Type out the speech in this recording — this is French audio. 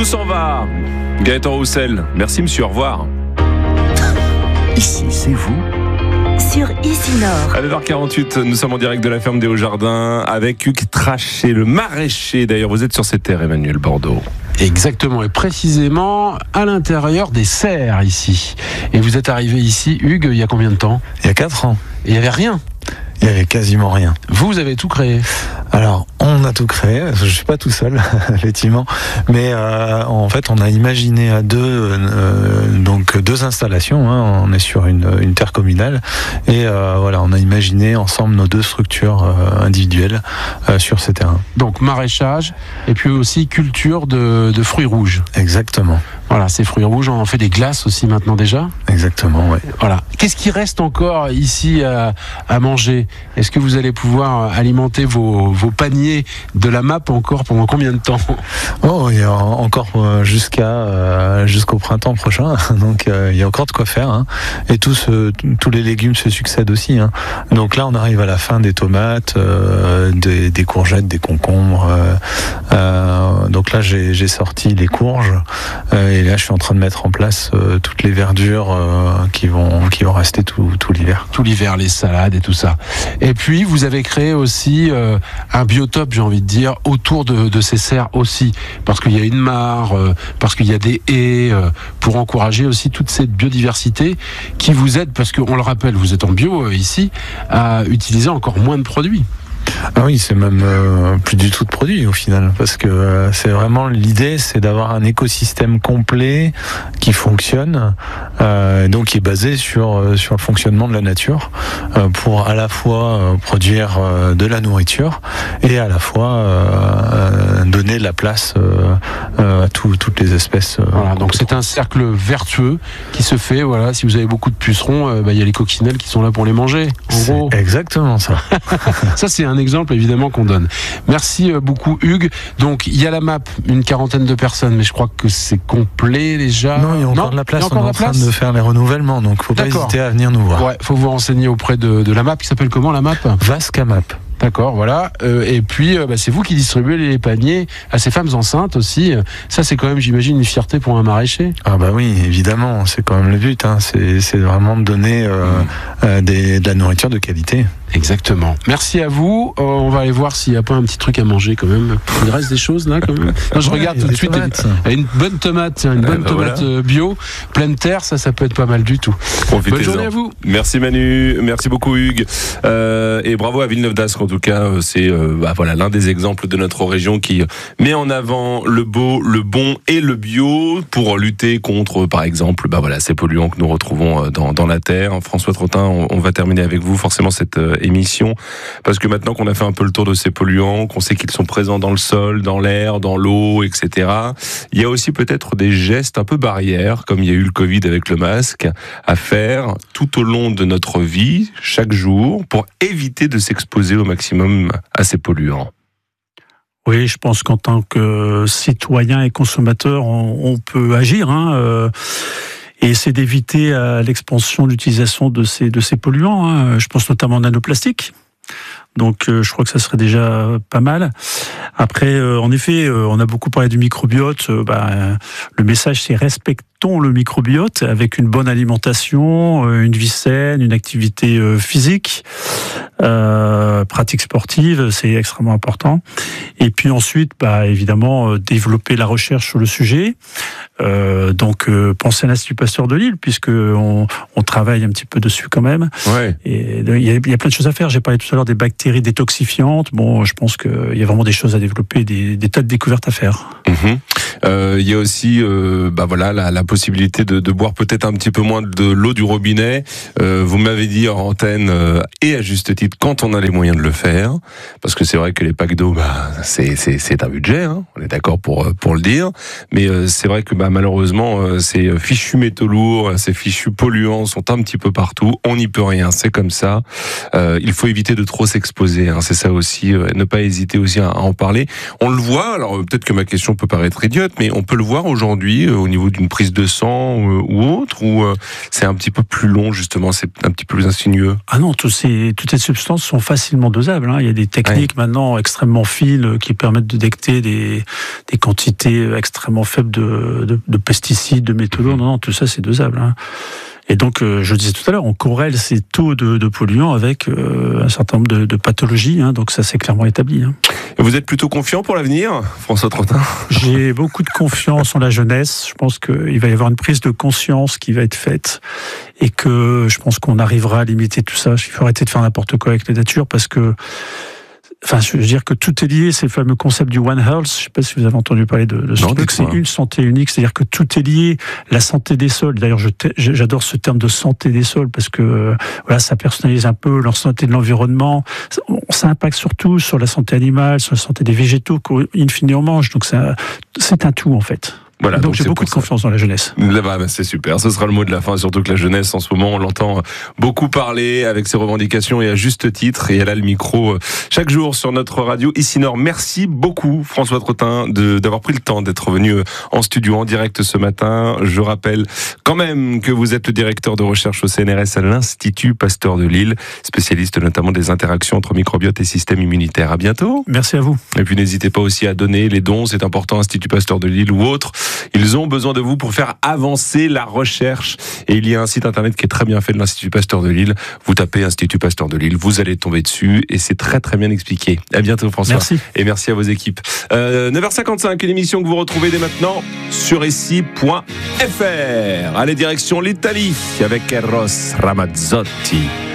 s'en va. Gaëtan Roussel, merci monsieur, au revoir. Ici, c'est vous sur Ici Nord. À 9h48, nous sommes en direct de la ferme des Hauts-Jardins avec Hugues Trachet, le maraîcher. D'ailleurs, vous êtes sur ces terres, Emmanuel Bordeaux. Exactement, et précisément à l'intérieur des serres ici. Et vous êtes arrivé ici, Hugues, il y a combien de temps ? Il y a 4 ans. Et il n'y avait rien. Il n'y avait quasiment rien. Vous avez tout créé. Alors, on a tout créé. Je ne suis pas tout seul, effectivement. Mais en fait, on a imaginé à deux, donc deux installations. Hein. On est sur une terre communale. Et voilà, on a imaginé ensemble nos deux structures individuelles sur ces terrains. Donc, maraîchage et puis aussi culture de fruits rouges. Exactement. Voilà, ces fruits rouges, on en fait des glaces aussi maintenant déjà. Exactement, oui. Voilà. Qu'est-ce qui reste encore ici à manger ? Est-ce que vous allez pouvoir alimenter vos paniers de la MAP encore pendant combien de temps ? Oh, il y a encore jusqu'au printemps prochain, donc il y a encore de quoi faire. Hein. Et tous les légumes se succèdent aussi. Hein. Donc là, on arrive à la fin des tomates, des courgettes, des concombres. Donc là, j'ai sorti les courges. Et là, je suis en train de mettre en place toutes les verdures qui vont rester tout l'hiver. Tout l'hiver, les salades et tout ça. Et puis, vous avez créé aussi un biotope, j'ai envie de dire, autour de ces serres aussi. Parce qu'il y a une mare, parce qu'il y a des haies, pour encourager aussi toute cette biodiversité qui vous aide, parce qu'on le rappelle, vous êtes en bio ici, à utiliser encore moins de produits. Ah oui, c'est même plus du tout de produits au final, parce que c'est vraiment l'idée, c'est d'avoir un écosystème complet qui fonctionne, donc qui est basé sur le fonctionnement de la nature, pour à la fois produire de la nourriture et à la fois donner la place à toutes les espèces. Voilà, donc c'est un cercle vertueux qui se fait. Voilà, si vous avez beaucoup de pucerons, il y a les coccinelles qui sont là pour les manger. En gros, exactement ça. Ça, c'est un exemple évidemment qu'on donne. Merci beaucoup Hugues. Donc il y a la MAP, une quarantaine de personnes, mais je crois que c'est complet déjà. Non, il y a encore de la place. On est en train de faire les renouvellements, donc faut pas hésiter à venir nous voir. Ouais, faut vous renseigner auprès de la MAP, qui s'appelle comment la MAP ? Vascamap. D'accord, voilà. Et puis, c'est vous qui distribuez les paniers à ces femmes enceintes aussi. Ça, c'est quand même, j'imagine, une fierté pour un maraîcher. Ah bah oui, évidemment, c'est quand même le but. Hein. C'est vraiment de donner de la nourriture de qualité. Exactement. Merci à vous. On va aller voir s'il n'y a pas un petit truc à manger quand même. Il reste des choses là quand même. Non, je regarde tout de suite. Une bonne tomate, une bonne tomate bio, pleine terre, ça peut être pas mal du tout. Bonne journée à vous. Merci Manu, merci beaucoup Hugues. Et bravo à Villeneuve-d'Ascq en tout cas. C'est voilà, l'un des exemples de notre région qui met en avant le beau, le bon et le bio pour lutter contre, par exemple, voilà, ces polluants que nous retrouvons dans la terre. François Trottin, on va terminer avec vous forcément cette émission, parce que maintenant qu'on a fait un peu le tour de ces polluants, qu'on sait qu'ils sont présents dans le sol, dans l'air, dans l'eau, etc., il y a aussi peut-être des gestes un peu barrières, comme il y a eu le Covid avec le masque, à faire tout au long de notre vie, chaque jour, pour éviter de s'exposer au maximum à ces polluants. Oui, je pense qu'en tant que citoyen et consommateur, on peut agir, et c'est d'éviter l'expansion d'utilisation de ces polluants. Je pense notamment aux nanoplastiques. Donc je crois que ça serait déjà pas mal. Après, en effet, on a beaucoup parlé du microbiote. Le message, c'est respectons le microbiote avec une bonne alimentation, une vie saine, une activité physique, pratique sportive, c'est extrêmement important. Et puis ensuite, évidemment, développer la recherche sur le sujet. Donc penser à l'Institut Pasteur de Lille, puisque on travaille un petit peu dessus quand même. Ouais. Et il y a plein de choses à faire. J'ai parlé tout à l'heure des bactéries détoxifiantes. Bon, je pense qu'il y a vraiment des choses à développer, des tas de découvertes à faire. Il y a aussi voilà, la possibilité de boire peut-être un petit peu moins de l'eau du robinet. Vous m'avez dit en antenne, et à juste titre, quand on a les moyens de le faire, parce que c'est vrai que les packs d'eau, c'est un budget, hein, on est d'accord pour le dire, mais c'est vrai que malheureusement, ces fichus métaux lourds, ces fichus polluants sont un petit peu partout, on n'y peut rien, c'est comme ça. Il faut éviter de trop s'exposer, hein, c'est ça aussi, ne pas hésiter aussi à en parler. On le voit, alors peut-être que ma question peut paraître idiote, mais on peut le voir aujourd'hui au niveau d'une prise de sang ou autre, ou c'est un petit peu plus long justement, c'est un petit peu plus insinueux? Ah non, toutes ces substances sont facilement dosables. Il y a des techniques maintenant extrêmement fines qui permettent de détecter des quantités extrêmement faibles de pesticides, de métaux lourds. Non, tout ça c'est dosable. Hein. Et donc, je disais tout à l'heure, on corrèle ces taux de polluants avec un certain nombre de pathologies. Hein, donc ça, c'est clairement établi. Hein. Vous êtes plutôt confiant pour l'avenir, François Trottin ? J'ai beaucoup de confiance en la jeunesse. Je pense qu'il va y avoir une prise de conscience qui va être faite et que je pense qu'on arrivera à limiter tout ça. Il faut arrêter de faire n'importe quoi avec la nature parce que je veux dire que tout est lié, c'est le fameux concept du One Health. Je ne sais pas si vous avez entendu parler de ce truc. C'est une santé unique, c'est-à-dire que tout est lié. La santé des sols. D'ailleurs, j'adore ce terme de santé des sols parce que ça personnalise un peu leur santé de l'environnement. Ça impacte surtout sur la santé animale, sur la santé des végétaux qu'in fine on mange. Donc c'est un tout en fait. Voilà, donc j'ai beaucoup de confiance dans la jeunesse. C'est super, ce sera le mot de la fin, surtout que la jeunesse en ce moment, on l'entend beaucoup parler avec ses revendications et à juste titre, et elle a le micro chaque jour sur notre radio Ici Nord. Merci beaucoup François Trottin d'avoir pris le temps d'être venu en studio en direct ce matin. Je rappelle quand même que vous êtes le directeur de recherche au CNRS à l'Institut Pasteur de Lille, spécialiste notamment des interactions entre microbiote et système immunitaire. À bientôt. Merci à vous. Et puis n'hésitez pas aussi à donner les dons, c'est important, Institut Pasteur de Lille ou autre. Ils ont besoin de vous pour faire avancer la recherche. Et il y a un site internet qui est très bien fait de l'Institut Pasteur de Lille. Vous tapez Institut Pasteur de Lille, vous allez tomber dessus et c'est très très bien expliqué. À bientôt François. Merci. Et merci à vos équipes. 9h55, une émission que vous retrouvez dès maintenant sur ici.fr. Allez, direction l'Italie avec Eros Ramazzotti.